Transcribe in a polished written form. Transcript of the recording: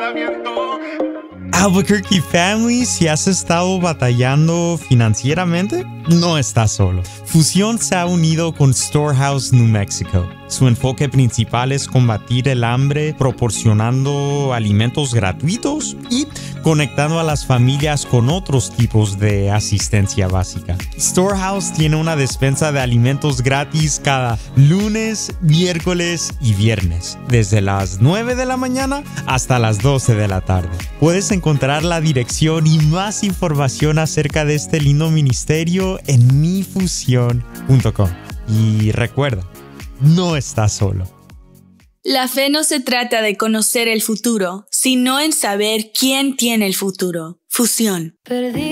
Albuquerque Family, si has estado batallando financieramente, no estás solo. Fusión se ha unido con Storehouse New Mexico. Su enfoque principal es combatir el hambre proporcionando alimentos gratuitos y conectando a las familias con otros tipos de asistencia básica. Storehouse tiene una despensa de alimentos gratis cada lunes, miércoles y viernes, desde las 9 de la mañana hasta las 12 de la tarde. Puedes encontrar la dirección y más información acerca de este lindo ministerio en mifusión.com. Y recuerda, no estás solo. La fe no se trata de conocer el futuro, sino en saber quién tiene el futuro. Fusión.